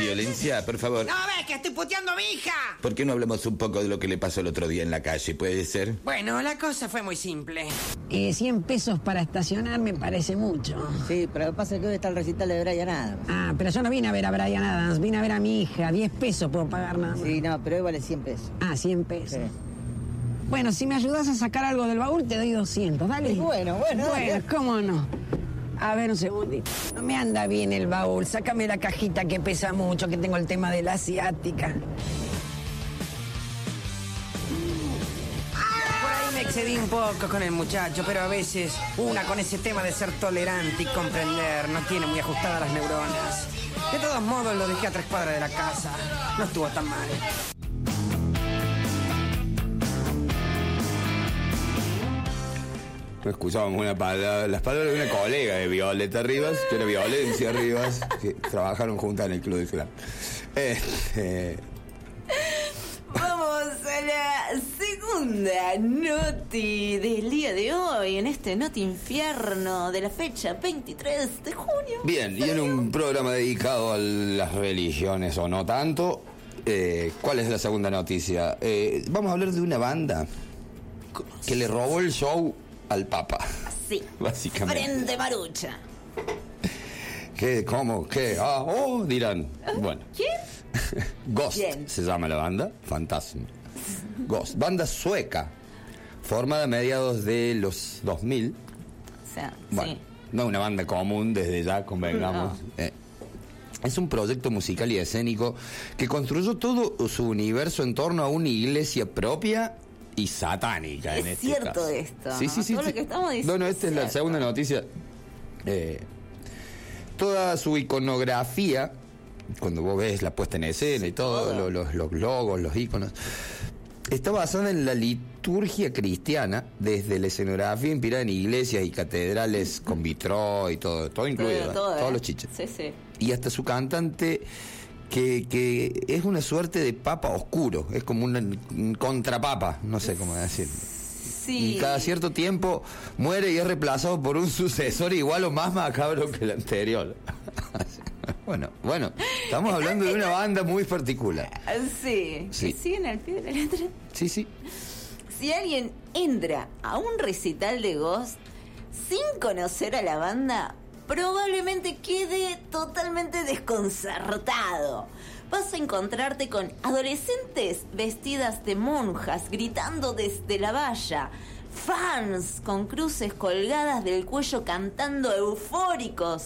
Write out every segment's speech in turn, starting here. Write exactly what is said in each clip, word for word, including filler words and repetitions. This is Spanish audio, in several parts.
violencia, por favor. No ves que estoy puteando a mi hija. ¿Por qué no hablamos un poco de lo que le pasó el otro día en la calle? ¿Puede ser? Bueno, la cosa fue muy simple. Eh, cien pesos para estacionar me parece mucho. Sí, pero lo que pasa es que hoy está el recital de Brian Adams. Ah, pero yo no vine a ver a Brian Adams, vine a ver a mi hija. diez pesos puedo pagar nada más. Sí, no, pero hoy vale cien pesos. Ah, cien pesos. Sí. Bueno, si me ayudas a sacar algo del baúl, te doy doscientos, dale. Bueno, bueno. Bueno, dale. ¿cómo no? A ver, un segundito. No me anda bien el baúl. Sácame la cajita que pesa mucho, que tengo el tema de la asiática. Por ahí me excedí un poco con el muchacho, pero a veces una con ese tema de ser tolerante y comprender no tiene muy ajustadas las neuronas. De todos modos, lo dejé a tres cuadras de la casa. No estuvo tan mal. Escuchábamos una palabra, las palabras de una colega de Violeta Rivas, que era Violencia Rivas, que trabajaron juntas en el Club de Clan. Eh, eh. Vamos a la segunda noti del día de hoy, en este Noti Infierno de la fecha veintitrés de junio. Bien, y en un programa dedicado a las religiones o no tanto, eh, ¿cuál es la segunda noticia? Eh, vamos a hablar de una banda que le robó el show al Papa. Sí. Básicamente. Frente Marucha. ¿Qué? ¿Cómo? ¿Qué? Ah, oh, dirán. Bueno. ¿Quién? Ghost Bien. se llama la banda. Fantasma. Ghost. Banda sueca. Formada a mediados de los dos mil. O sea, Bueno, sí. no una banda común desde ya, convengamos. No. Eh, es un proyecto musical y escénico que construyó todo su universo en torno a una iglesia propia y satánica. Es en este cierto caso. esto, Sí, ¿no? sí, sí. Todo sí. lo que estamos diciendo No, no, es esta es la cierto. segunda noticia. Eh, toda su iconografía, cuando vos ves la puesta en escena y todo, todo. lo- Los, los logos, los iconos, está basada en la liturgia cristiana, desde la escenografía inspirada en iglesias y catedrales con vitró y todo, todo incluido, Todo, ¿eh? todo, todos ¿eh? los chiches. Sí, sí. Y hasta su cantante, que, que es una suerte de papa oscuro, es como una- un contrapapa, no sé cómo decir. Sí. Y cada cierto tiempo muere y es reemplazado por un sucesor igual o más macabro que el anterior. Bueno, bueno, estamos hablando de una banda muy particular. Ah, Sí. Sí. ¿Que siguen al pie de la letra? Sí, sí. Si alguien entra a un recital de Ghost sin conocer a la banda, probablemente quede totalmente desconcertado. Vas a encontrarte con adolescentes vestidas de monjas gritando desde la valla, fans con cruces colgadas del cuello cantando eufóricos,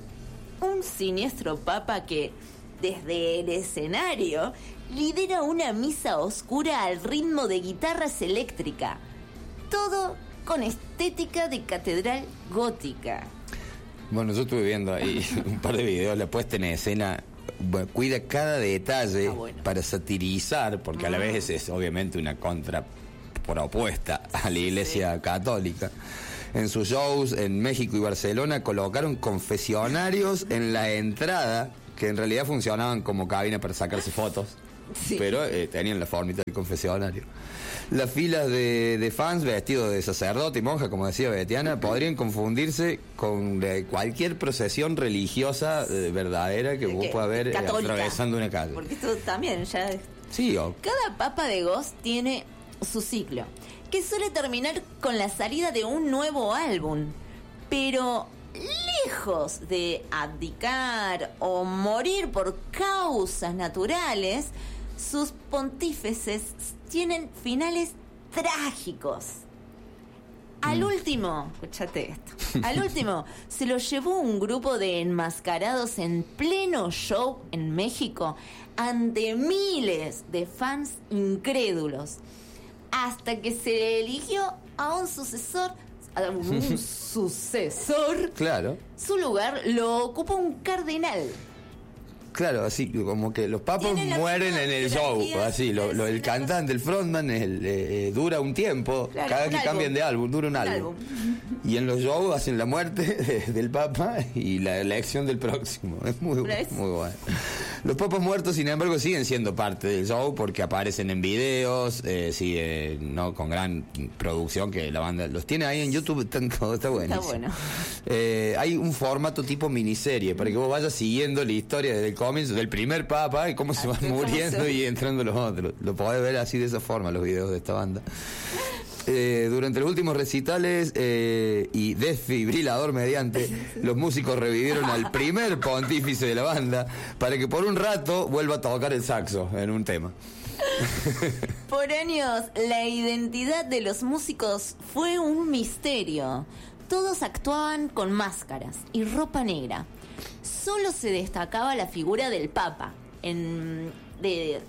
un siniestro papa que, desde el escenario, lidera una misa oscura al ritmo de guitarras eléctricas. Todo con estética de catedral gótica. Bueno, yo estuve viendo ahí un par de videos, la puesta en escena bueno, cuida cada detalle Ah, bueno. para satirizar, porque a la vez es, es obviamente una contrapropuesta a la iglesia católica. En sus shows en México y Barcelona colocaron confesionarios en la entrada, que en realidad funcionaban como cabina para sacarse fotos, Sí. pero eh, tenían la formita del confesionario. Las filas de, de fans vestidos de sacerdote y monja, como decía Betiana, podrían confundirse con de cualquier procesión religiosa eh, verdadera que vos Que- puedas ver eh, católica. atravesando una calle. Porque esto también ya... Sí, o Cada papa de Ghost tiene su ciclo, que suele terminar con la salida de un nuevo álbum. Pero lejos de abdicar o morir por causas naturales, sus pontífices tienen finales trágicos. Al último, escúchate esto, al último se lo llevó un grupo de enmascarados en pleno show en México ante miles de fans incrédulos, hasta que se le eligió a un sucesor, a un sucesor. claro, Su lugar lo ocupa un cardenal. claro, así como que los papas Tiene la mueren misma en el show, jerarquía, así, lo, lo- el es una cantante, el frontman, el, eh, eh, dura un tiempo, Claro, cada un que álbum. cambian de álbum, dura un, Un álbum. álbum. Y en los shows hacen la muerte de- del papa y la elección del próximo. Es muy, ¿Ves? muy bueno. Los papas muertos, sin embargo, siguen siendo parte del show porque aparecen en videos, eh, sigue, no con gran producción, que la banda los tiene ahí en YouTube, están todo, está buenísimo. bueno. Eh, hay un formato tipo miniserie para que vos vayas siguiendo la historia desde el comienzo del primer papa y cómo se van muriendo y entrando los otros. Lo podés ver así de esa forma los videos de esta banda. Eh, durante los últimos recitales eh, y desfibrilador mediante, los músicos revivieron al primer pontífice de la banda para que por un rato vuelva a tocar el saxo en un tema. Por años, la identidad de los músicos fue un misterio. Todos actuaban con máscaras y ropa negra. Solo se destacaba la figura del Papa, en, de,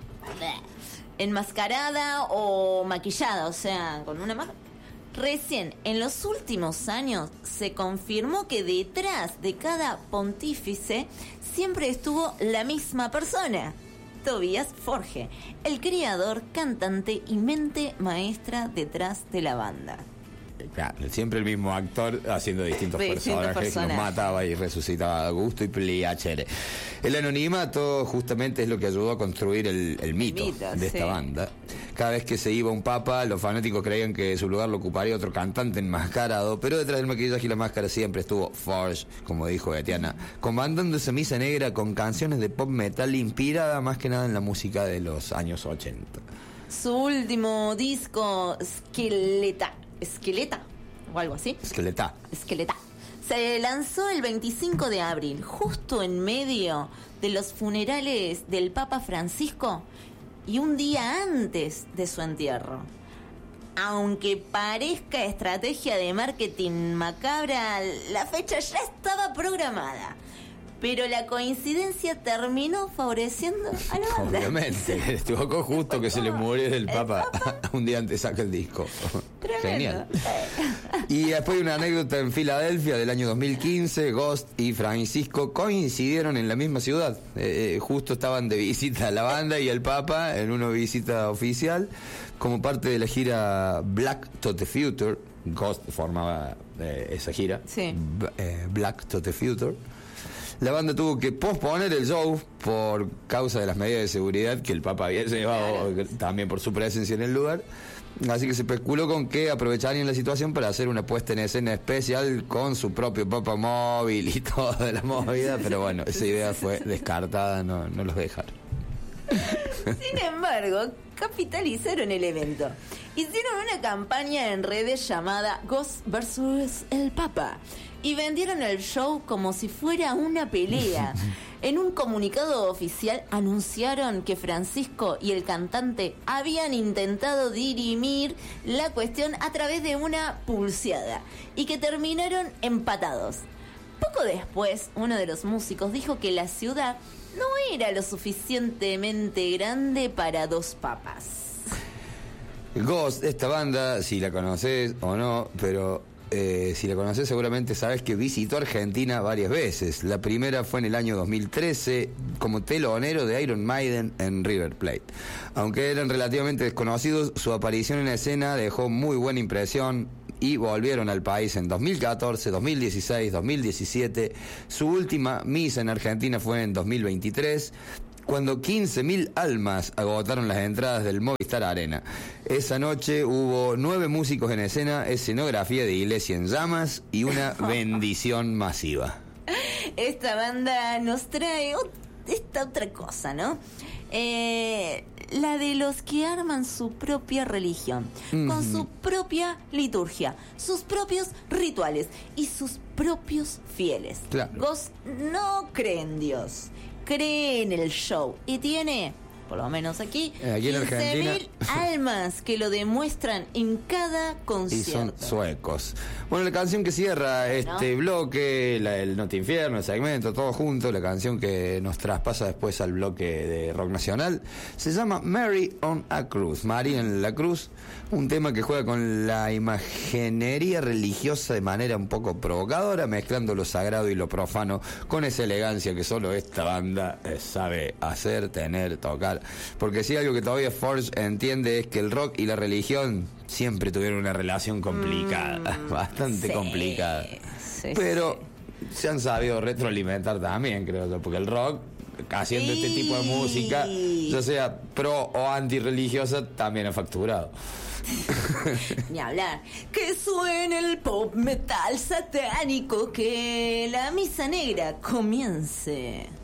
enmascarada o maquillada, o sea, con una máscara. Recién, en los últimos años, se confirmó que detrás de cada pontífice siempre estuvo la misma persona. Tobias Forge, el creador, cantante y mente maestra detrás de la banda. Claro, siempre el mismo actor haciendo distintos Sí, personajes, distintos personajes. que los mataba y resucitaba a gusto y pliachere. El anonimato justamente es lo que ayudó a construir el, el mito, mito, de sí. esta banda. Cada vez que se iba un papa, los fanáticos creían que su lugar lo ocuparía otro cantante enmascarado, pero detrás del maquillaje y la máscara siempre estuvo Forge, como dijo Etiana, comandando esa misa negra con canciones de pop metal inspirada más que nada en la música de los años ochenta. Su último disco, Esqueleta, Esqueleta, o algo así. Esqueleta. Esqueleta. Se lanzó el veinticinco de abril, justo en medio de los funerales del Papa Francisco y un día antes de su entierro. Aunque parezca estrategia de marketing macabra, la fecha ya estaba programada. Pero la coincidencia terminó favoreciendo a la banda. Obviamente, estuvo justo que se le murió el Papa, Papa un día antes saca el disco. Tremendo. Genial. Y después de una anécdota en Filadelfia del año dos mil quince, Ghost y Francisco coincidieron en la misma ciudad. Eh, eh, justo estaban de visita la banda y el Papa en una visita oficial como parte de la gira Black to the Future. Ghost formaba eh, esa gira. Sí. B- eh, Black to the Future. La banda tuvo que posponer el show por causa de las medidas de seguridad que el Papa había llevado, claro, también por su presencia en el lugar. Así que se especuló con que aprovecharían la situación para hacer una puesta en escena especial con su propio Papa móvil y toda la movida, pero bueno, esa idea fue descartada, no, no los dejaron. Sin embargo, capitalizaron el evento. Hicieron una campaña en redes llamada Ghost versus el Papa y vendieron el show como si fuera una pelea. En un comunicado oficial anunciaron que Francisco y el cantante habían intentado dirimir la cuestión a través de una pulseada y que terminaron empatados. Poco después, uno de los músicos dijo que la ciudad no era lo suficientemente grande para dos papas. Ghost, esta banda, si la conoces o no, pero eh, si la conoces seguramente sabes que visitó Argentina varias veces. La primera fue en el año dos mil trece como telonero de Iron Maiden en River Plate. Aunque eran relativamente desconocidos, su aparición en escena dejó muy buena impresión y volvieron al país en dos mil catorce, dos mil dieciséis, dos mil diecisiete. Su última misa en Argentina fue en dos mil veintitrés, cuando quince mil almas agotaron las entradas del Movistar Arena. Esa noche hubo nueve músicos en escena, escenografía de iglesia en llamas y una bendición masiva. Esta banda nos trae ot- esta otra cosa, ¿no? Eh, la de los que arman su propia religión, mm. con su propia liturgia, sus propios rituales y sus propios fieles. Claro. Ghost no cree en Dios, cree en el show y tiene, por lo menos aquí, aquí en quince mil almas que lo demuestran en cada concierto. Y son suecos. Bueno, la canción que cierra este ¿no? bloque, la, el No te infierno, el segmento, todo junto, la canción que nos traspasa después al bloque de rock nacional, se llama Mary on a Cruz, María en la cruz, un tema que juega con la imaginería religiosa de manera un poco provocadora, mezclando lo sagrado y lo profano con esa elegancia que solo esta banda eh, sabe hacer, tener, tocar. Porque si algo que todavía Forge entiende es que el rock y la religión siempre tuvieron una relación complicada, mm, bastante sí, complicada. Sí, pero sí. se han sabido retroalimentar también, creo yo, porque el rock, haciendo sí. este tipo de música, ya sea pro o antirreligiosa, también ha facturado. Ni hablar. Que suene el pop metal satánico, que la misa negra comience.